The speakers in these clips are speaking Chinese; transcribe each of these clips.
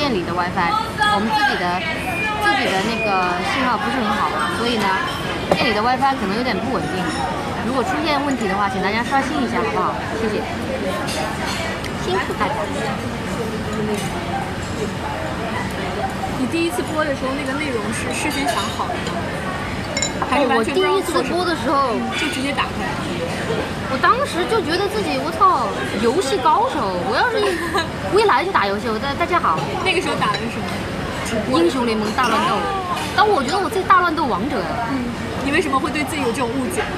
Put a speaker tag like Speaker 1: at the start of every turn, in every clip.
Speaker 1: 店里的 WiFi， 我们自己的那个信号不是很好，所以呢，店里的 WiFi 可能有点不稳定。如果出现问题的话，请大家刷新一下，好不好？谢谢，辛苦大家。
Speaker 2: 你第一次播的时候，那个内容是事先想好的吗？还是完
Speaker 1: 我第
Speaker 2: 全不知道
Speaker 1: 一次播的时候，
Speaker 2: 就直接打开？
Speaker 1: 我当时就觉得自己我操，游戏高手！我要是我一来就打游戏，大家好，
Speaker 2: 那个时候打的是什么？
Speaker 1: 英雄联盟大乱斗。但我觉得我自己大乱斗王者呀。
Speaker 2: 你为什么会对自己有这种误解？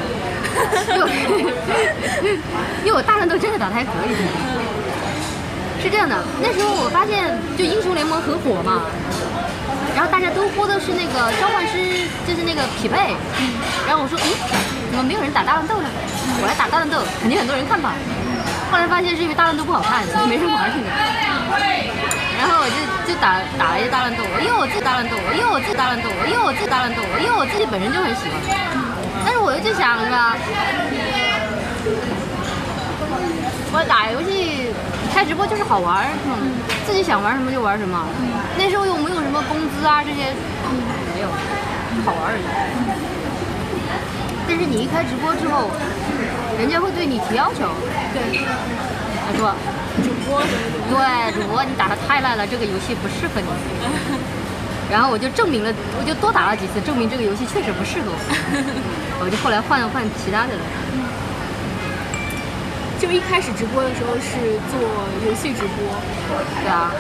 Speaker 1: 因为我大乱斗真的打得还可以。是这样的，那时候我发现就英雄联盟很火嘛，然后大家都播的是那个召唤师，就是那个匹配。然后我说，怎么没有人打大乱斗呢？我来打大乱斗，肯定很多人看吧。后来发现是因为大乱斗不好看，所以没人玩这个。然后我就打了一个大乱斗，因为我自己大乱斗，因为我自己大乱斗，因为我自己大乱斗，因为我自己本身就很喜欢。但是我就想是吧，我打游戏开直播就是好玩，自己想玩什么就玩什么。那时候又没有什么工资啊这些，没有，好玩而已。但是你一开直播之后，人家会对你提要求。
Speaker 2: 对，
Speaker 1: 他说。
Speaker 2: 主播
Speaker 1: 对，主播你打得太烂了，这个游戏不适合你。然后我就证明了，我就多打了几次，证明这个游戏确实不适合我。我就后来换其他的了。
Speaker 2: 就一开始直播的时候是做游戏直播。
Speaker 1: 对啊。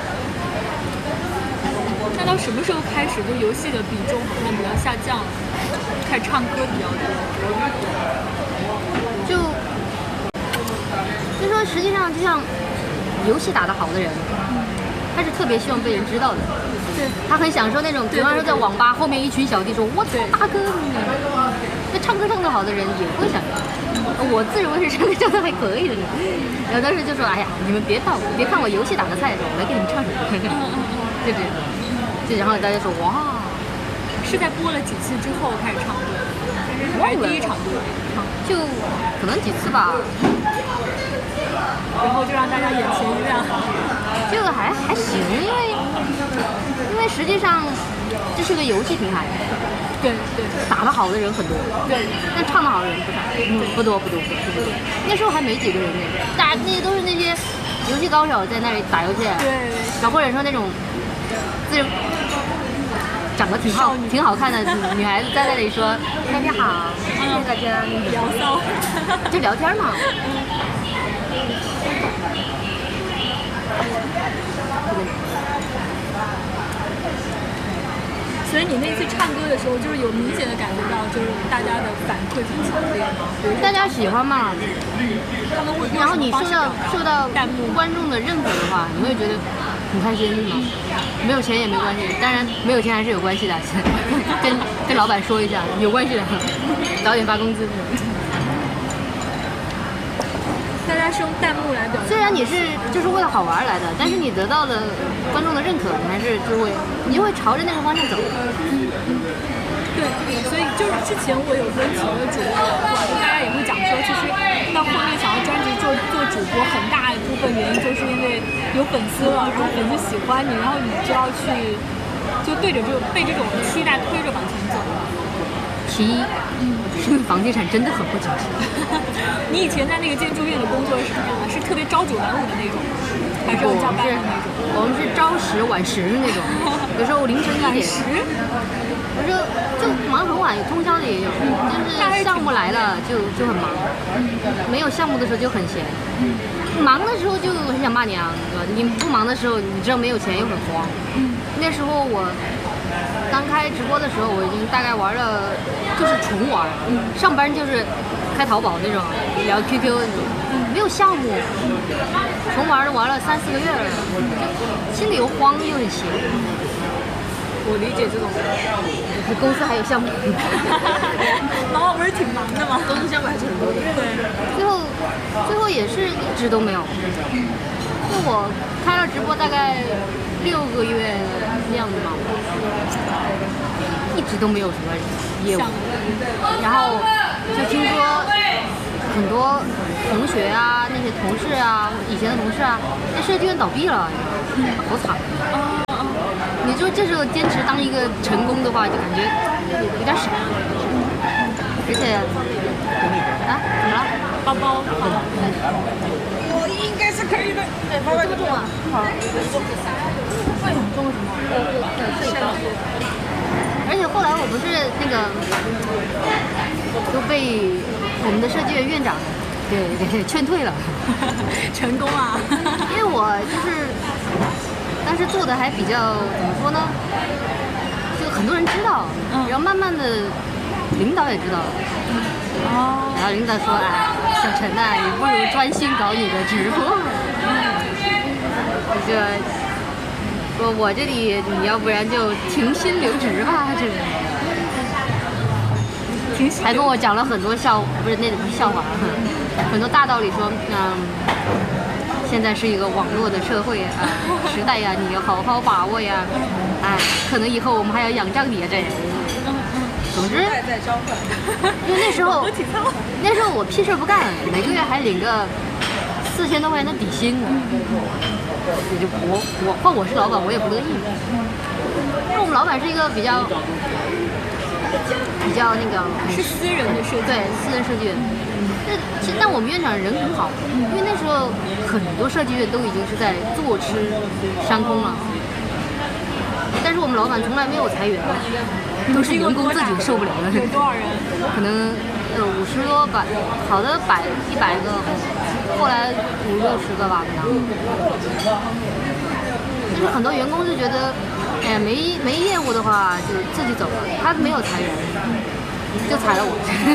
Speaker 2: 那到什么时候开始就游戏的比重好像比较下降了，开始唱歌比较多？
Speaker 1: 就说实际上就像游戏打得好的人，他是特别希望被人知道的。
Speaker 2: 对，
Speaker 1: 他很享受那种，比方说在网吧后面一群小弟说：“我操，大哥！”那唱歌唱得好的人也会想，我自认为是唱歌唱得还可以的呢。然后当时就说：“哎呀，你们别看我游戏打得菜，我来给你们唱首歌。”就这样。就然后大家说：“哇！”
Speaker 2: 是在播了几次之后开始唱歌，还是第一场就唱？
Speaker 1: 就可能几次吧。
Speaker 2: 然后就让大家眼前一亮。
Speaker 1: 这个还行，因为实际上这是个游戏平台。
Speaker 2: 对，
Speaker 1: 打得好的人很多，
Speaker 2: 对，
Speaker 1: 但唱得好的人不少，不多。那时候还没几个人呢，大家那些都是那些游戏高手在那里打游戏，
Speaker 2: 对，
Speaker 1: 然后或者说那种长得挺好看的女孩子在那里说大家好，谢谢大家，
Speaker 2: 聊骚，
Speaker 1: 就聊天嘛。
Speaker 2: 所以你那次唱歌的时候，就是有明显的感觉到，就是大家的反馈很强烈吗？
Speaker 1: 大家喜欢嘛，
Speaker 2: 他们会。
Speaker 1: 然后你受到观众的认可的话，你会觉得很开心吗？没有钱也没关系，当然没有钱还是有关系的，跟老板说一下，有关系的，早点发工资。
Speaker 2: 大家是用弹幕来表现。
Speaker 1: 虽然你是就是为了好玩来的，但是你得到的观众的认可，你还是你就会朝着那个方向走。
Speaker 2: 对，所以就是之前我有跟几个主播聊过，大家也会讲说，其实到后面想要专职做主播，很大一部分原因就是因为有粉丝了，然后粉丝喜欢你，然后你就要去就被这种期待推着往前走。
Speaker 1: 其一，是因为房地产真的很不景气。
Speaker 2: 你以前在那个建筑院的工作是什么样的？是特别朝九晚五的那种，还是要加班的那种？
Speaker 1: 我们是朝10晚10的那种，有时候凌晨1点。我说就忙很晚，有通宵的也有，就是项目来了就很忙，没有项目的时候就很闲，忙的时候就很想骂娘，对吧？你不忙的时候，你知道没有钱又很慌。那时候我刚开直播的时候，我已经大概玩了，就是纯玩，上班就是开淘宝那种，聊 QQ 那种，没有项目，纯玩了3、4个月了，就心里又慌又很闲。我理解这种，公司还有项目，
Speaker 2: 忙不是挺忙的吗？
Speaker 1: 公司项目还是很多的。对，最后也是一直都没有。就我开了直播大概6个月那样子嘛，一直都没有什么业务。然后就听说很多同学啊、那些同事啊、以前的同事啊，那设计院倒闭了，好惨。 就这时候坚持当一个成功的话，就感觉有点傻。而且啊，怎么了？
Speaker 2: 包包好了，
Speaker 3: 我应该是可以的。
Speaker 1: 这么重啊？好。重什么？而且后来我不是那个都被我们的设计院院长给劝退了，
Speaker 2: 成功啊！
Speaker 1: 因为我就是当时做的还比较怎么说呢，就很多人知道，然后慢慢的领导也知道，然后领导说，哎，小陈呐，你不如专心搞你的直播，我这里你要不然就停薪留职吧，这还跟我讲了很多不是那种笑话，很多大道理说，现在是一个网络的社会啊，时代呀，你要好好把握呀，哎，可能以后我们还要仰仗你啊，这。总之，因为那时候我屁事不干，每个月还领个4000多块钱的底薪，也就我是老板，我也不乐意。因为我们老板是一个比较那个
Speaker 2: 是私人的设计，
Speaker 1: 对，私人设计院。但我们院长人很好，因为那时候很多设计院都已经是在坐吃山空了，但是我们老板从来没有裁员，都是员工自己受不了了。
Speaker 2: 有多少人？
Speaker 1: 可能50多吧，好的100个，后来50-60个吧，可能。就是很多员工就觉得，哎呀，没业务的话就自己走了，他没有裁员，就裁了我。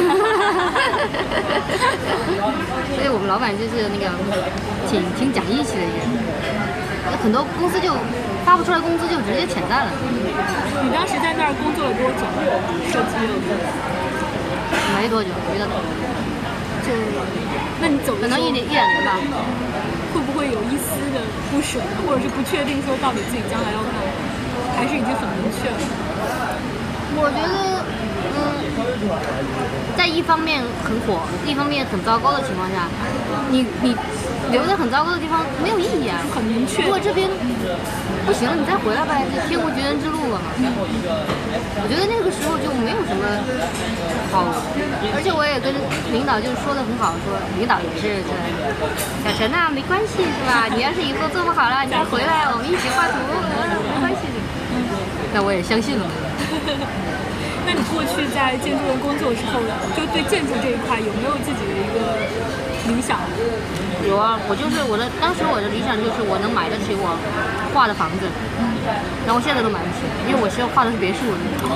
Speaker 1: 所以我们老板就是那个挺讲义气的一个人，很多公司就发不出来工资就直接遣散了。
Speaker 2: 你当时在那儿工作了多久？设计
Speaker 1: 没多久，没多久。
Speaker 2: 那你走的时候
Speaker 1: 可能1-2年吧。
Speaker 2: 会不会有一丝的不舍，或者是不确定说到底自己将来要干嘛，还是已经很明确了？
Speaker 1: 我觉得，在一方面很火，一方面很糟糕的情况下，你留在很糟糕的地方没有意义啊，
Speaker 2: 很明确。
Speaker 1: 如果这边不行了，你再回来呗，就天无绝人之路了嘛。我觉得那个时候就没有什么好，而且我也跟领导就说的很好，说领导也是这小陈呐，没关系是吧？你要是以后做不好了，你再回来，我们一起画图，没关系的。那我也相信了。
Speaker 2: 那你过去在建筑院工作之后呢，就对建筑这一块有没有自己的一个理想？
Speaker 1: 有啊，当时我的理想就是我能买得起我画的房子，然后我现在都买不起，因为我是画的是别墅。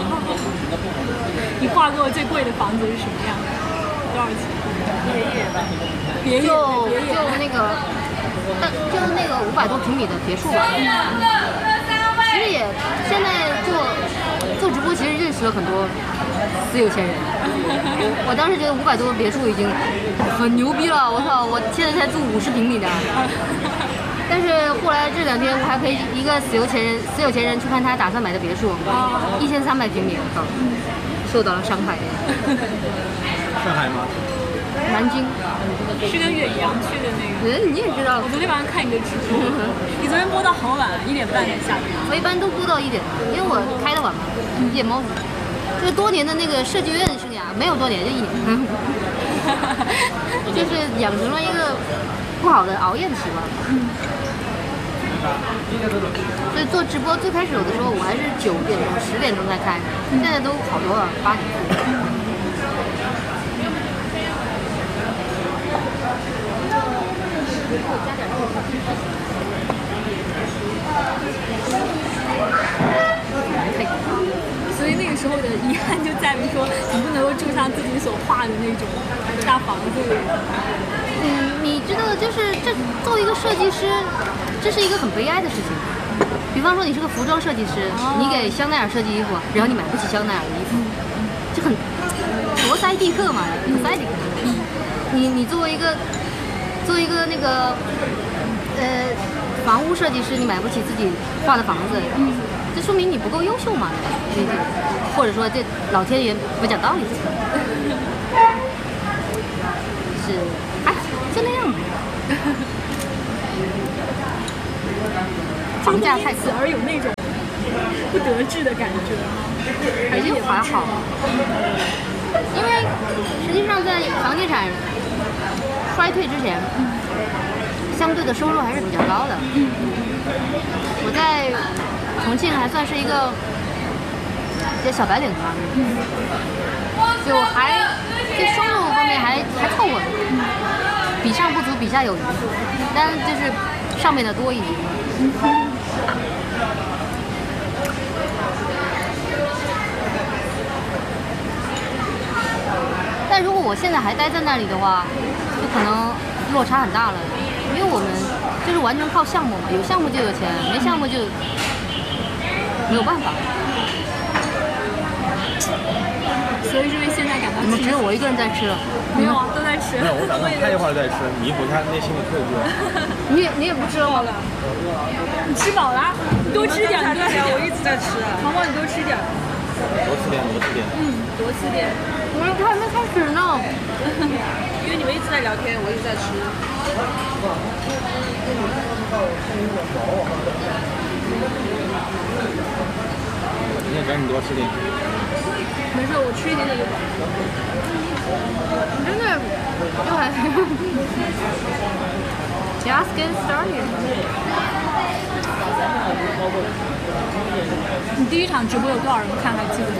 Speaker 2: 你画过最贵的房子是什么样？多少钱？别野
Speaker 1: 就那个500多平米的别墅吧。其实现在做直播，其实认识了很多私有钱人。我当时觉得500多别墅已经很牛逼了，我操！我现在才住50平米的。但是后来这2天我还陪一个私有钱人去看他打算买的别墅，1300平米，受到了伤害。
Speaker 3: 上海吗？
Speaker 1: 南京。
Speaker 2: 是跟远洋去的那个。
Speaker 1: 你也知道。
Speaker 2: 我昨天晚上看你的直播，你昨天播到好晚，1点半才下的。
Speaker 1: 我一般都播到1点，因为我开的晚嘛，夜猫子。就是多年的那个设计院生涯，没有多年，就1年，就是养成了一个不好的熬夜的习惯。所以做直播最开始有的时候我还是9点钟、10点钟才开，现在都好多了，8点。
Speaker 2: 所以那个时候的遗憾就在于说，你不能够住上自己所画的那种大房子里。
Speaker 1: 你知道，就是作为一个设计师，这是一个很悲哀的事情。比方说，你是个服装设计师，你给香奈儿设计衣服，然后你买不起香奈儿的衣服，就很罗塞蒂克嘛，罗塞蒂克。你作为一个那个房屋设计师，你买不起自己画的房子，这说明你不够优秀嘛？或者说这老天爷不讲道理。是，哎，就那样。房价太贵，
Speaker 2: 而有那种不得志的感觉吗？还是也
Speaker 1: 还好，因为实际上在房地产衰退之前，相对的收入还是比较高的。我在重庆还算是一个小白领吧，就收入方面还凑合，比上不足，比下有余，但就是上面的多一点。但如果我现在还待在那里的话，就可能落差很大了，因为我们就是完全靠项目嘛，有项目就有钱，没项目就没有办法。
Speaker 2: 所以是因为现在感到
Speaker 1: 怎么只有我一个人在吃了？
Speaker 2: 没有啊，都在吃。
Speaker 3: 没有，我打算开一会儿再吃，弥补他内心的退步。
Speaker 1: 你也不吃了吗？
Speaker 2: 你吃饱了？你多吃点，多吃点。
Speaker 4: 我一直在吃啊。
Speaker 2: 毛毛，你多吃点。
Speaker 3: 多吃点。
Speaker 2: 多吃点。
Speaker 1: 我们还没开始呢。
Speaker 4: 因为你们一直在聊天，我一直在吃。
Speaker 3: 你也赶紧多吃点。
Speaker 2: 没事，我吃一点点就饱。
Speaker 1: 真的就还Just get started。
Speaker 2: 你第一场直播有多少人看？还记得吗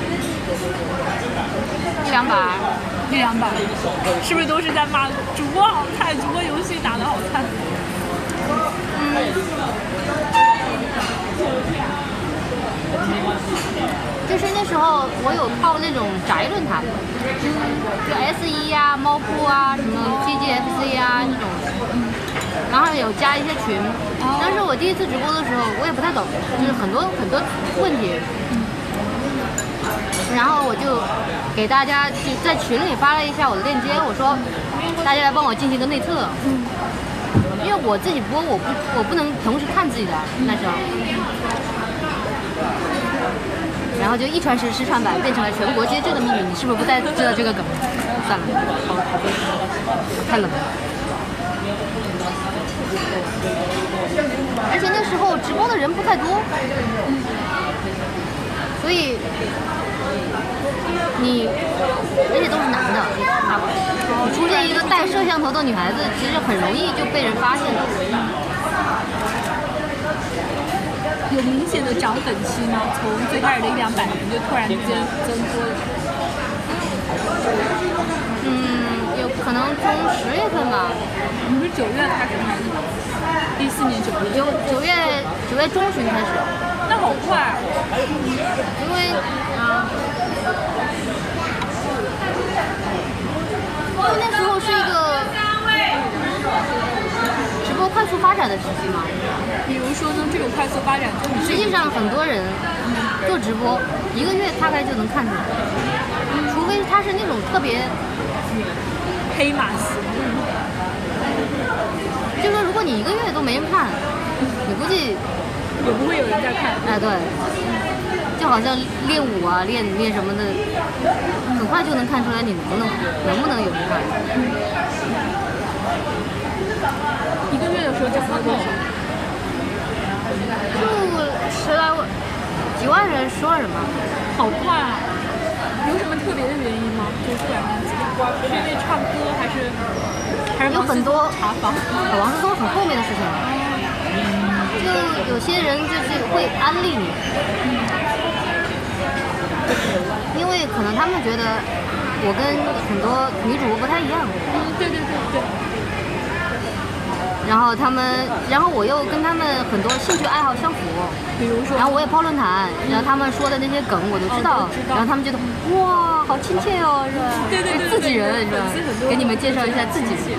Speaker 1: ？100-200，
Speaker 2: 是不是都是在骂主播好菜，主播游戏打得好菜？
Speaker 1: 就是那时候我有泡那种宅论坛，就 S1啊、猫扑啊、什么 GGFC 啊那种，然后有加一些群。但是我第一次直播的时候，我也不太懂，就是很多问题。然后我就给大家就在群里发了一下我的链接，我说大家来帮我进行个内测，因为我自己播我不能同时看自己的那时候，然后就一传十，十传百，变成了全国皆知的秘密。你是不是不再知道这个梗？算了，太冷了。而且那时候直播的人不太多，所以而且都是男的，大部分出现一个带摄像头的女孩子，其实很容易就被人发现了。
Speaker 2: 有明显的涨粉期吗？从最开始的100-200人就突然之间增多了？
Speaker 1: 有可能从10月份吧。
Speaker 2: 你是9月开始看的吗？14年9月。
Speaker 1: 有9月中旬开始。
Speaker 2: 那好快。
Speaker 1: 因为那时候是一个直播快速发展的时期嘛。
Speaker 2: 比如说呢，这种快速发展，
Speaker 1: 实际上很多人做直播1个月大概就能看出来，除非他是那种特别
Speaker 2: 黑马型。
Speaker 1: 就说如果你1个月都没人看，你估计
Speaker 2: 也不会有人在看。
Speaker 1: 哎，对，就好像练舞啊、练什么的，很快就能看出来你能不能有人看。
Speaker 2: 1个月的时候涨到多少？
Speaker 1: 就10来万，几万人、10万人吧。
Speaker 2: 好快啊！有什么特别的原因吗？就突然间，是因为唱歌还是
Speaker 1: 有很多
Speaker 2: 查房？
Speaker 1: 王思聪很后面的事情了。就有些人就是会安利你，因为可能他们觉得我跟很多女主播不太一样。
Speaker 2: 对。
Speaker 1: 然后我又跟他们很多兴趣爱好相符，
Speaker 2: 比如说，
Speaker 1: 然后我也泡论坛，然后他们说的那些梗我都知道，然后他们觉得哇，好亲切哦，是吧？
Speaker 2: 对，
Speaker 1: 自己人是吧？给你们介绍一下自己人。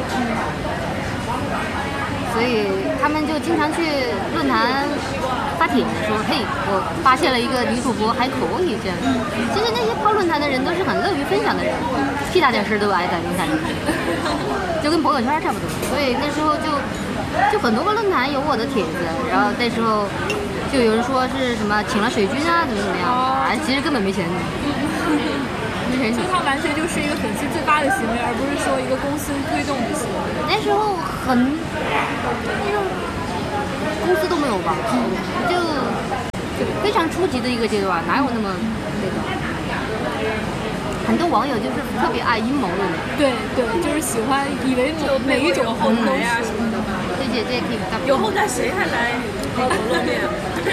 Speaker 1: 所以他们就经常去论坛发帖说，嘿，我发现了一个女主播还可以这样。其实那些泡论坛的人都是很乐于分享的人，屁大点事都爱在论坛里，就跟朋友圈差不多。所以那时候就很多个论坛有我的帖子，然后那时候就有人说是什么请了水军啊，怎么样，其实根本没钱。
Speaker 2: 所以它完全就是一个粉丝自发的行为，而不是说一个公司推动的行为。
Speaker 1: 那时候那种公司都没有吧，就非常初级的一个阶段，哪有那么那个？很多网友就是特别爱阴谋论，
Speaker 2: 对对，就是喜欢以为每一种后台
Speaker 4: 啊什么的吧。
Speaker 1: 这姐这可以
Speaker 4: 有后台谁还来抛头露面？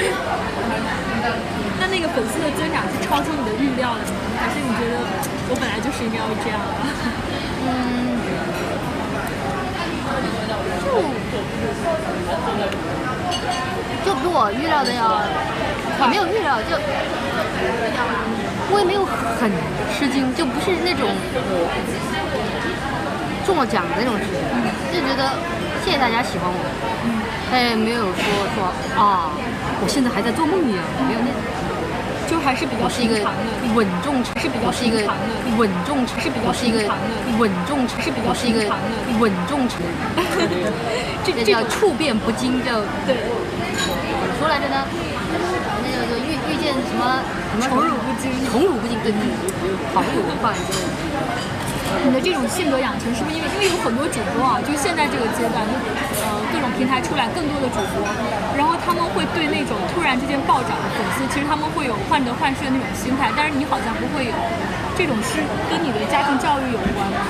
Speaker 2: 那个粉丝的增长是超出你的预料的吗？还是你觉得我本来就是应该要这样的？
Speaker 1: 就比我预料的要，也没有预料，就我也没有很吃惊，就不是那种中了奖的那种事情，就觉得谢谢大家喜欢我，但也没有说啊，我现在还在做梦一样，没有那种。
Speaker 2: 就还是比较
Speaker 1: 我是一个
Speaker 2: 平常的，
Speaker 1: 稳重，
Speaker 2: 是比较
Speaker 1: 我是一个
Speaker 2: 平常的，
Speaker 1: 稳重，
Speaker 2: 是比较
Speaker 1: 我是一个
Speaker 2: 平常的，
Speaker 1: 稳重，
Speaker 2: 是比较
Speaker 1: 我是一个
Speaker 2: 平常的
Speaker 1: 稳重成，这叫处变不惊，叫
Speaker 2: 对，
Speaker 1: 怎么说来着呢？那个遇见什么
Speaker 2: 宠辱不惊，
Speaker 1: 宠辱不惊，对，好有文化之类的。
Speaker 2: 你的这种性格养成是不是因为有很多主播啊，就现在这个阶段，各种平台出来更多的主播，然后他们会对那种突然之间暴涨的粉丝，其实他们会有患得患失的那种心态，但是你好像不会有，这种是跟你的家庭教育有关吗？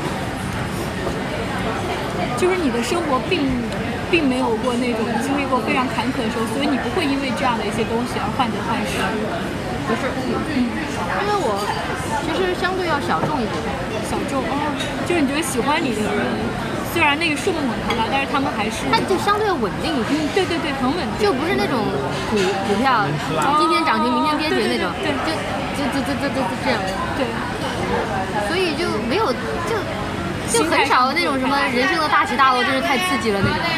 Speaker 2: 就是你的生活并没有过那种经历过非常坎坷的时候，所以你不会因为这样的一些东西而患得患失。
Speaker 1: 不是，因为我其实相对要小众一点。
Speaker 2: 小众就是你觉得喜欢你的人，虽然那个数目很庞大，但是他们还是
Speaker 1: 它就相对稳定一点。
Speaker 2: 对对对，很稳定，
Speaker 1: 就不是那种股票今天涨停明天跌停那种，
Speaker 2: 对，
Speaker 1: 就这样。
Speaker 2: 对，
Speaker 1: 所以就没有就很少那种什么人生的大起大落，真是太刺激了那种。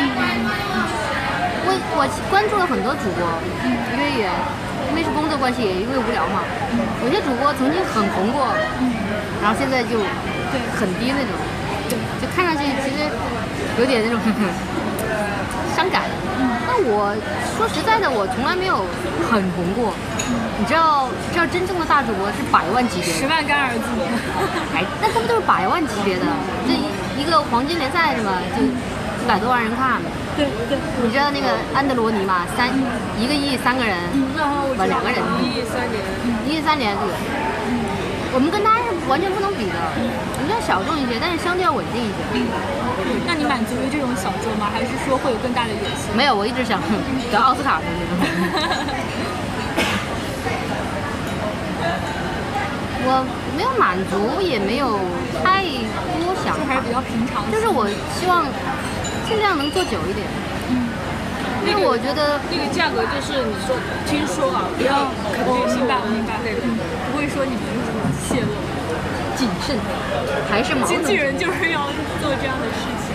Speaker 1: 我关注了很多主播，因为是工作关系，也因为无聊嘛。有些主播曾经很红过，然后现在就很低那种，就看上去其实有点那种伤感。那我说实在的，我从来没有很红过。你知道真正的大主播是100万级别的
Speaker 2: ，10万干儿子，
Speaker 1: 那他们都是100万级别的，这一个黄金联赛是吧？就100多万人看。
Speaker 2: 对对，
Speaker 1: 你知道那个安德罗尼吗？1个亿3个人，吧2个人
Speaker 4: 1亿3年
Speaker 1: ，1亿3年这个，我们跟他是完全不能比的。我们要小众一些，但是相对要稳定一些。
Speaker 2: 那你满足于这种小众吗？还是说会有更大的野心？
Speaker 1: 没有，我一直想得奥斯卡的那种。我没有满足，也没有太多想法，
Speaker 2: 就还是比较平常。
Speaker 1: 就是我希望尽量能做久一点。因为我觉得
Speaker 4: 那个价格就是你说听说啊，不要肯定性吧，
Speaker 2: 明白那种，不会说你们有什么泄露，
Speaker 1: 谨慎，还是矛盾。
Speaker 2: 经纪人就是要做这样的事情。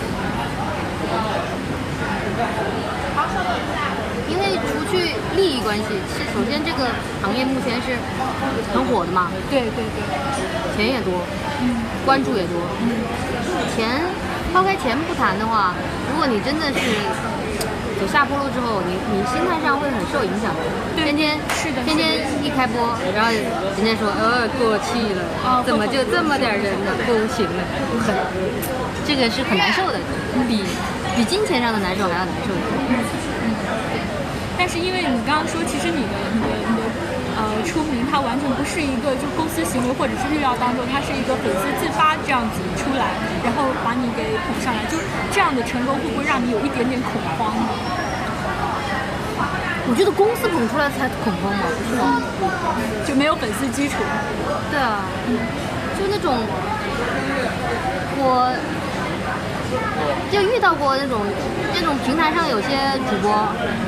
Speaker 1: 因为除去利益关系，是首先这个行业目前是很火的嘛，
Speaker 2: 对对对，
Speaker 1: 钱也多，关注也多。钱抛开钱不谈的话，如果你真的是走下坡路之后，你心态上会很受影响的。天天一开播，然后人家说过气了，怎么就这么点人呢？不行了，这个是很难受的，比金钱上的难受还要难受的。
Speaker 2: 但是因为你刚刚说，其实你的出名，它完全不是一个就公司行为或者是预料当中，它是一个粉丝自发这样子出来，然后把你给捧上来，就这样的成功会不会让你有一点点恐慌呢？
Speaker 1: 我觉得公司捧出来才恐慌嘛，不是吗？
Speaker 2: 就没有粉丝基础。
Speaker 1: 对啊，就那种我就遇到过那种平台上有些主播，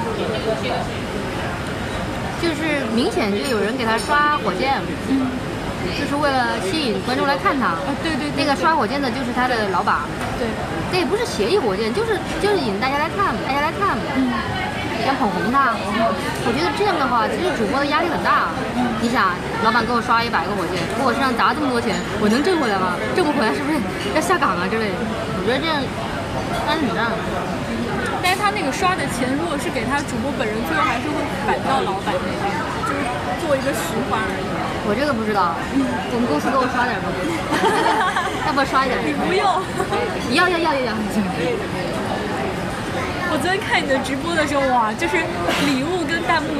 Speaker 1: 就是明显就有人给他刷火箭，就是为了吸引观众来看他。
Speaker 2: 对对，
Speaker 1: 那个刷火箭的就是他的老板。
Speaker 2: 对，
Speaker 1: 这也不是协议火箭，就是引大家来看，想捧红他。我觉得这样的话，其实主播的压力很大。你想，老板给我刷100个火箭，给我身上砸这么多钱，我能挣回来吗？挣不回来是不是要下岗啊之类的？我觉得这样压力很大。
Speaker 2: 但是他那个刷的钱，如果是给他主播本人，最后还是会返到老板那边，就是做一个循环而已。
Speaker 1: 我这个不知道，我们公司给我刷点吧，要不要刷一点？
Speaker 2: 你不用，
Speaker 1: 要。
Speaker 2: 我昨天看你的直播的时候，哇，就是礼物跟弹幕